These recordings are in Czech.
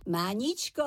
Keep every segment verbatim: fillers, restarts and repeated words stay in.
Máničko,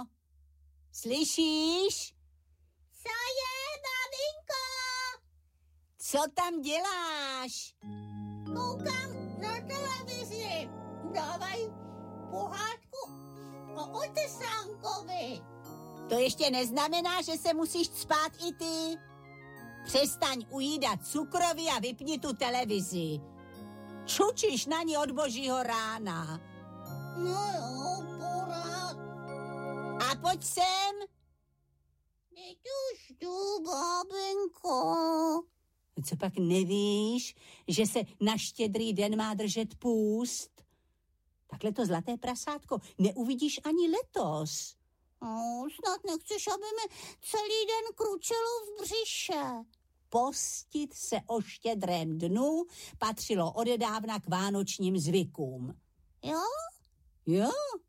slyšíš? Co je, babinko? Co tam děláš? Koukám na televizi. Dávaj pohádku o Otesánkovi. To ještě neznamená, že se musíš cpát i ty. Přestaň ujídat cukroví a vypni tu televizi. Čučíš na ní od božího rána. No jo, porád. A pojď sem. Teď už jdu, babinko. Co pak nevíš, že se na Štědrý den má držet půst? Takhle to zlaté prasátko neuvidíš ani letos. No, snad nechceš, aby mi celý den kručelo v břiše. Postit se o Štědrém dnu patřilo odedávna k vánočním zvykům. Jo? Jo?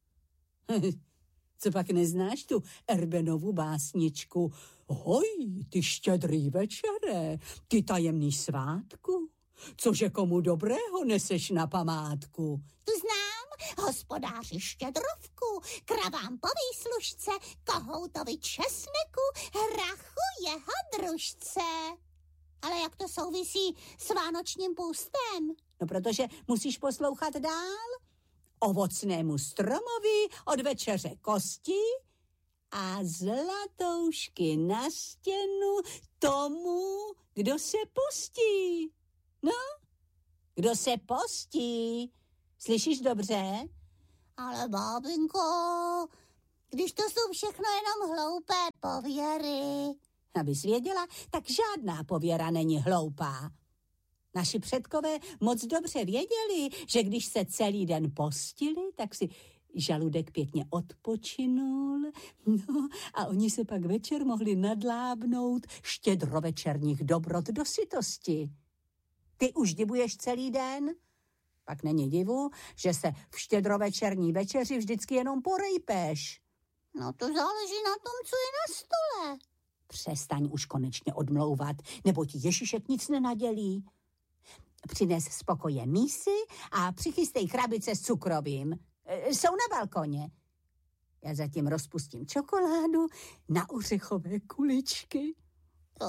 Co pak neznáš tu Erbenovu básničku? Hoj, ty štědrý večere, ty tajemný svátku, cože komu dobrého neseš na památku? Tu znám, hospodáři Štědrovku, kravám po výslužce, kohoutovi česneku, hrachu jeho družce. Ale jak to souvisí s vánočním půstem? No, protože musíš poslouchat dál. Ovocnému stromovi od večeře kosti a zlatoušky na stěnu tomu, kdo se postí. No, kdo se postí. Slyšíš dobře? Ale bábinko, když to jsou všechno jenom hloupé pověry. Abys věděla, tak žádná pověra není hloupá. Naši předkové moc dobře věděli, že když se celý den postili, tak si žaludek pěkně odpočinul, no a oni se pak večer mohli nadlábnout štědrovečerních dobrot do sytosti. Ty už divuješ celý den? Pak není divu, že se v štědrovečerní večeři vždycky jenom porejpeš. No to záleží na tom, co je na stole. Přestaň už konečně odmlouvat, nebo ti Ježíšek nic nenadělí. Přines z pokoje mísy a přichystej krabice s cukrovým. E, jsou na balkoně. Já zatím rozpustím čokoládu na ořechové kuličky. To,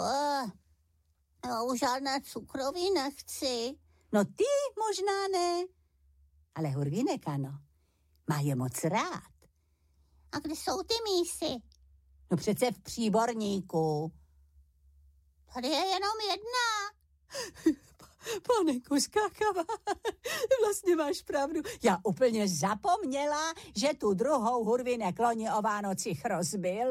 já už žádné cukroví nechci. No ty možná ne, ale Hurvínek ano. Má je moc rád. A kde jsou ty mísy? No přece v příborníku. Tady je jenom jedna. Panenko skákavá, vlastně máš pravdu. Já úplně zapomněla, že tu druhou Hurvínek loni o Vánocích rozbil.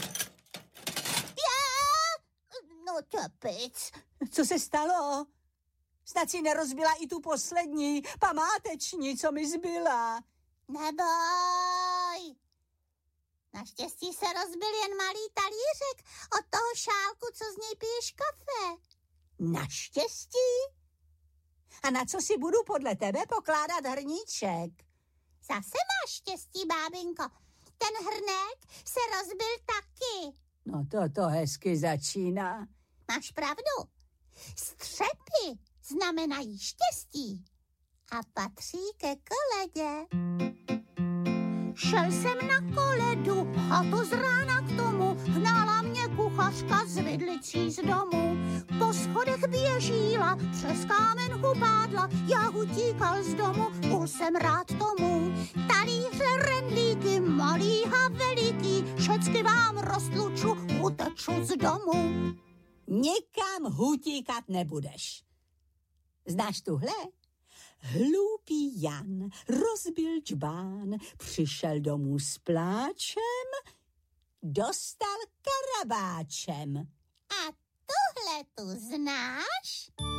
Já? No tepic. Co se stalo? Snad si nerozbila i tu poslední, památeční, co mi zbyla. Neboj. Naštěstí se rozbil jen malý talířek od toho šálku, co z něj piješ kafe. Naštěstí? A na co si budu podle tebe pokládat hrníček? Zase máš štěstí, bábinko. Ten hrnek se rozbil taky. No to to hezky začíná. Máš pravdu. Střepy znamenají štěstí a patří ke koledě. Šel jsem na koledu a to z rána k tomu hnala mě kuchařka z vidlicí z domu. Po schodech běžíla, přes kámenku pádla, já utíkal z domu, byl jsem rád tomu. Talíře, rendlíky, malý a veliký, všecky vám roztluču, uteču z domu. Nikam hutíkat nebudeš. Znáš tuhle? Hloupý Jan rozbil džbán, přišel domů s pláčem, dostal karabáčem. A tuhle tu znáš?